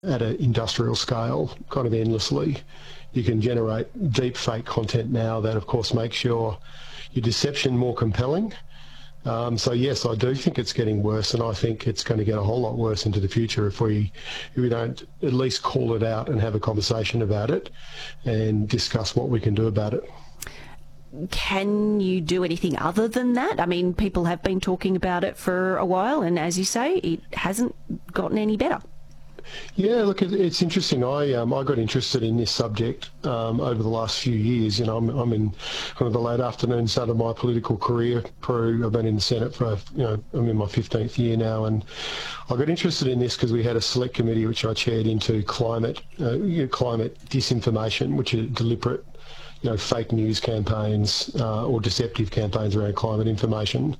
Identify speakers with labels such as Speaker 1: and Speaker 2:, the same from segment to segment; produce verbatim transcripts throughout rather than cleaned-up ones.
Speaker 1: at an industrial scale, kind of endlessly. You can generate deep fake content now that, of course, makes your your deception more compelling. Um, so yes, I do think it's getting worse, and I think it's going to get a whole lot worse into the future if we if we don't at least call it out and have a conversation about it and discuss what we can do about it.
Speaker 2: Can you do anything other than that? I mean, people have been talking about it for a while, and as you say, it hasn't gotten any better.
Speaker 1: Yeah, look, it's interesting. I um, I got interested in this subject um, over the last few years. You know, I'm, I'm in kind of the late afternoon start of my political career. Pro, I've been in the Senate for, you know, I'm in my fifteenth year now, and I got interested in this because we had a select committee which I chaired into climate, uh, you know, climate disinformation, which are deliberate, you know, fake news campaigns uh, or deceptive campaigns around climate information.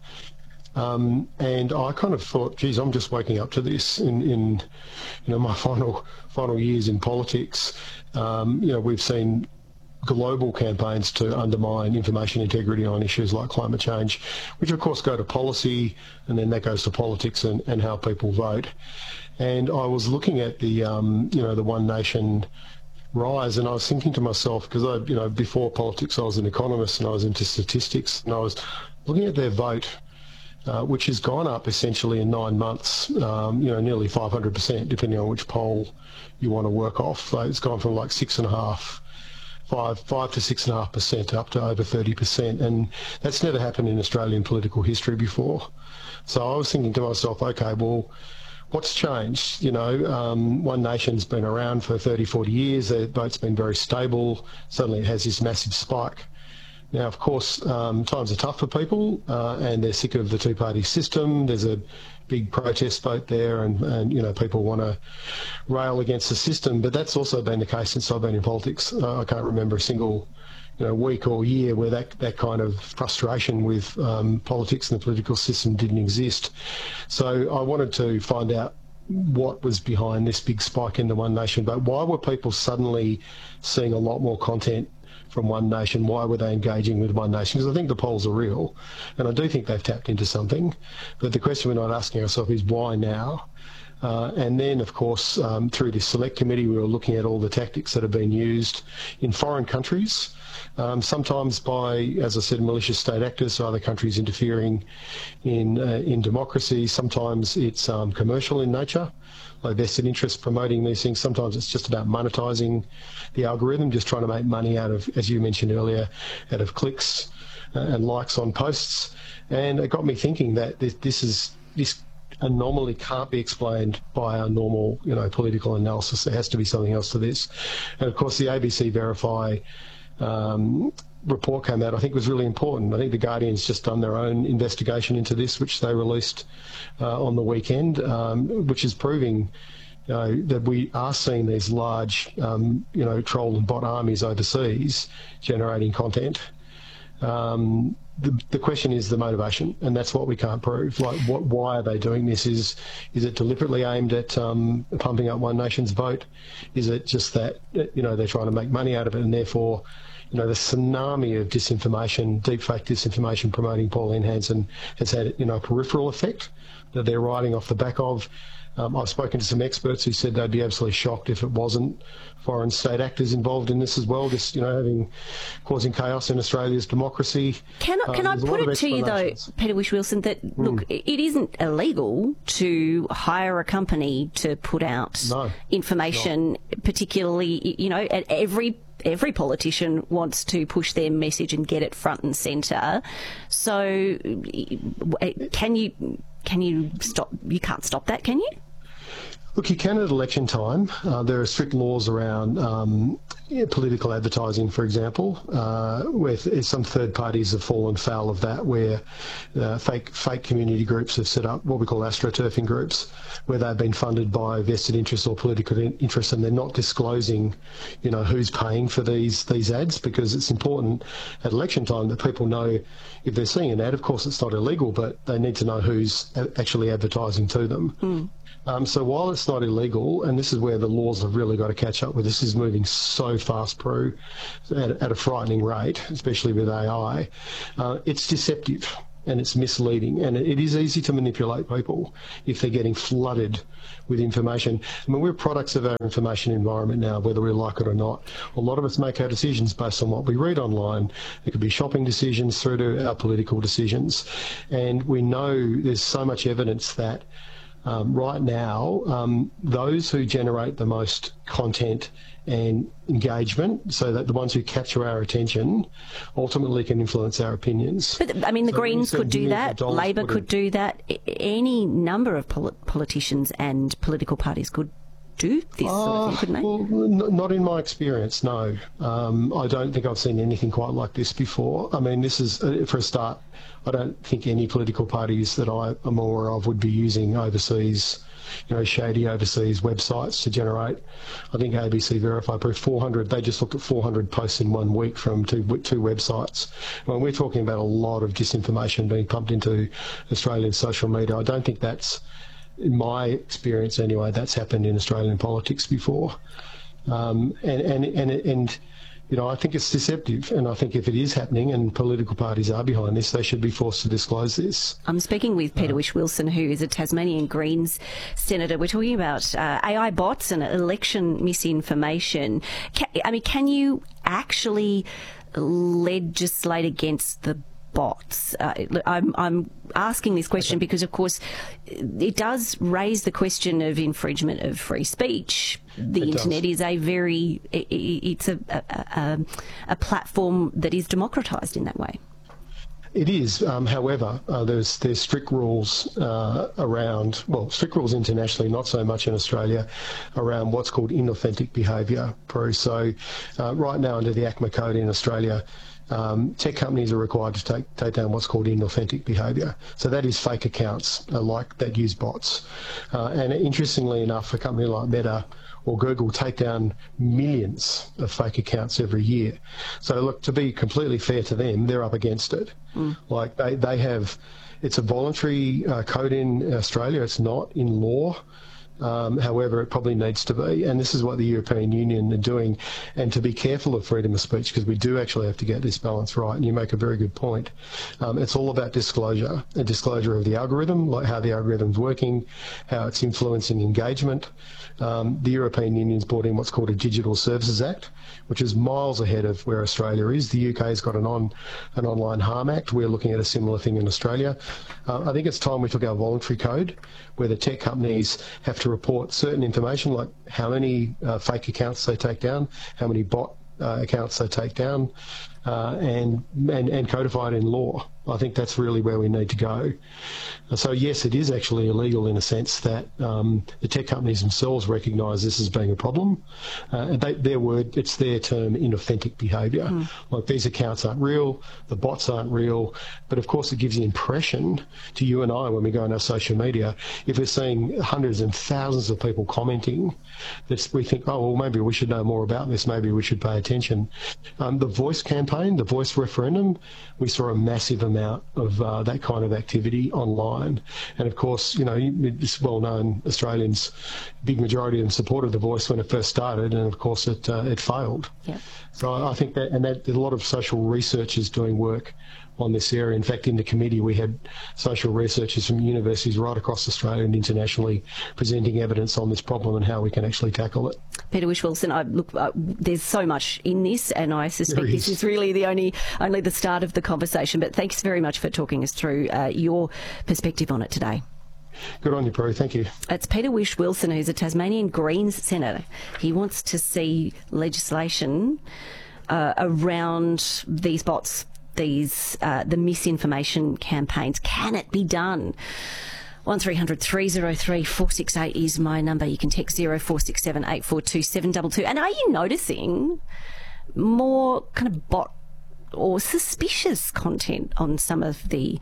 Speaker 1: Um, and I kind of thought, geez, I'm just waking up to this in, in you know, my final final years in politics. Um, you know, we've seen global campaigns to undermine information integrity on issues like climate change, which of course go to policy, and then that goes to politics and, and how people vote. And I was looking at the, um, you know, the One Nation rise, and I was thinking to myself, because I, you know, before politics I was an economist and I was into statistics, and I was looking at their vote, Uh, which has gone up essentially in nine months, um, you know, nearly five hundred percent, depending on which poll you want to work off. So it's gone from like six and a half, five, five to six and a half percent up to over thirty percent, and that's never happened in Australian political history before. So I was thinking to myself, okay, well, what's changed? You know, um, One Nation's been around for thirty, forty years. Their vote's been very stable. Suddenly it has this massive spike. Now, of course, um, times are tough for people, uh, and they're sick of the two-party system. There's a big protest vote there, and, and you know, people want to rail against the system. But that's also been the case since I've been in politics. Uh, I can't remember a single, you know, week or year where that that kind of frustration with um, politics and the political system didn't exist. So I wanted to find out what was behind this big spike in the One Nation vote. Why were people suddenly seeing a lot more content from One Nation? Why were they engaging with One Nation? Because I think the polls are real, and I do think they've tapped into something. But the question we're not asking ourselves is why now? Uh, and then, of course, um, through this select committee, we were looking at all the tactics that have been used in foreign countries, um, sometimes by, as I said, malicious state actors, so other countries interfering in uh, in democracy. Sometimes it's um, commercial in nature, like vested interests promoting these things. Sometimes it's just about monetising the algorithm, just trying to make money out of, as you mentioned earlier, out of clicks and likes on posts. And it got me thinking that this, this is this anomaly can't be explained by our normal, you know, political analysis. There has to be something else to this. And of course, the A B C Verify um, report came out. I think was really important. I think the Guardian's just done their own investigation into this, which they released uh, on the weekend, um, which is proving, you know, that we are seeing these large, um, you know, troll and bot armies overseas generating content. Um, the, the question is the motivation, and that's what we can't prove. Like, what? Why are they doing this? Is is it deliberately aimed at um, pumping up One Nation's vote? Is it just that, you know, they're trying to make money out of it, and therefore, you know, the tsunami of disinformation, deepfake disinformation promoting Pauline Hanson has had, you know, a peripheral effect that they're riding off the back of. Um, I've spoken to some experts who said they'd be absolutely shocked if it wasn't foreign state actors involved in this as well, just, you know, having causing chaos in Australia's democracy.
Speaker 2: Can I, can um, I put it to you, though, Peter Whish-Wilson, that, mm. look, it isn't illegal to hire a company to put out no, information, particularly, you know, at every every politician wants to push their message and get it front and centre. So can you can you stop? You can't stop that, can you?
Speaker 1: Look, you can at election time. Uh, there are strict laws around um, yeah, political advertising, for example, uh, where th- some third parties have fallen foul of that, where uh, fake fake community groups have set up what we call astroturfing groups, where they've been funded by vested interests or political in- interests, and they're not disclosing, you know, who's paying for these these ads, because it's important at election time that people know if they're seeing an ad. Of course, it's not illegal, but they need to know who's a- actually advertising to them. Mm. Um, so while it's not illegal, and this is where the laws have really got to catch up with, this is moving so fast, Prue, at, at a frightening rate, especially with A I, uh, it's deceptive. and it's misleading, and it is easy to manipulate people if they're getting flooded with information. I mean, we're products of our information environment now, whether we like it or not. A lot of us make our decisions based on what we read online. It could be shopping decisions through to our political decisions, and we know there's so much evidence that um, right now um, those who generate the most content and engagement, so that the ones who capture our attention ultimately can influence our opinions.
Speaker 2: But, I mean, the
Speaker 1: so
Speaker 2: Greens could do that, Labor could do that, any number of pol politicians and political parties could do this uh, sort of thing, couldn't they?
Speaker 1: Well, n not in my experience, no. Um, I don't think I've seen anything quite like this before. I mean, this is, uh, for a start, I don't think any political parties that I am aware of would be using overseas, you know, shady overseas websites to generate. I think A B C Verify proved four hundred, they just looked at four hundred posts in one week from two, two websites. When we're talking about a lot of disinformation being pumped into Australian social media, I don't think that's, in my experience anyway, that's happened in Australian politics before. Um, and, and, and, and, you know, I think it's deceptive, and I think if it is happening and political parties are behind this, they should be forced to disclose this.
Speaker 2: I'm speaking with Peter uh, Whish-Wilson, who is a Tasmanian Greens senator. We're talking about uh, A I bots and election misinformation. Can, I mean, can you actually legislate against the bots? Uh, I'm, I'm asking this question okay. because, of course, it does raise the question of infringement of free speech. The it internet does. is a very, it, it's a, a, a, a platform that is democratised in that way.
Speaker 1: It is. Um, however, uh, there's there's strict rules uh, around, well, strict rules internationally, not so much in Australia, around what's called inauthentic behaviour. So uh, right now under the ACMA code in Australia, Um, tech companies are required to take, take down what's called inauthentic behaviour. So that is fake accounts uh, like that use bots. Uh, and interestingly enough, a company like Meta or Google take down millions of fake accounts every year. So look, to be completely fair to them, they're up against it. Mm. Like they, they have, it's a voluntary uh, code in Australia, it's not in law. Um, however, it probably needs to be, and this is what the European Union are doing, and to be careful of freedom of speech, because we do actually have to get this balance right, and you make a very good point. Um, it's all about disclosure, a disclosure of the algorithm, like how the algorithm's working, how it's influencing engagement. Um, the European Union's brought in what's called a Digital Services Act, which is miles ahead of where Australia is. The U K's got an, on, an Online Harm Act. We're looking at a similar thing in Australia. Uh, I think it's time we took our voluntary code, where the tech companies have to report certain information, like how many uh, fake accounts they take down, how many bot uh, accounts they take down, uh, and, and and codified in law. I think that's really where we need to go. So yes, it is actually illegal in a sense that um, the tech companies themselves recognise this as being a problem. Uh, and they, their word, it's their term, inauthentic behaviour. Mm. Like these accounts aren't real, the bots aren't real, but of course it gives the impression to you and I when we go on our social media, if we're seeing hundreds and thousands of people commenting, that we think, oh, well, maybe we should know more about this, maybe we should pay attention. Um, the Voice campaign, the Voice referendum, we saw a massive amount of uh, that kind of activity online. And of course, you know, it's well known Australians, big majority of them supported the Voice when it first started, and of course it uh, it failed. Yeah. So I think that, and that, there's a lot of social researchers doing work on this area. In fact, in the committee we had social researchers from universities right across Australia and internationally presenting evidence on this problem and how we can actually tackle it.
Speaker 2: Peter Whish-Wilson, I, look, uh, there's so much in this, and I suspect is. this is really the only only the start of the conversation. But thanks very much for talking us through uh, your perspective on it today.
Speaker 1: Good on you, Prue. Thank you.
Speaker 2: It's Peter Whish-Wilson, who's a Tasmanian Greens senator. He wants to see legislation uh, around these bots, these uh, the misinformation campaigns. Can it be done? one three hundred three oh three four six eight is my number. You can text zero four six seven eight four two seven two two. And are you noticing more kind of bot or suspicious content on some of the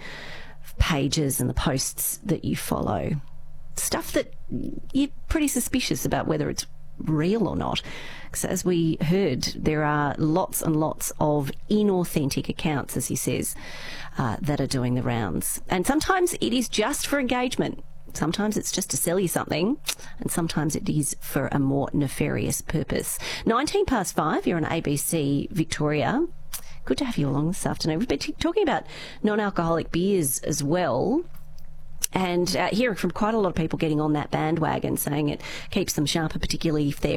Speaker 2: pages and the posts that you follow? Stuff that you're pretty suspicious about whether it's real or not. Because as we heard, there are lots and lots of inauthentic accounts, as he says, uh, that are doing the rounds. And sometimes it is just for engagement. Sometimes it's just to sell you something, and sometimes it is for a more nefarious purpose. nineteen past five, you're on A B C Victoria. good to have you along this afternoon. We've been t- talking about non-alcoholic beers as well. And uh, hearing from quite a lot of people getting on that bandwagon, saying it keeps them sharper, particularly if they're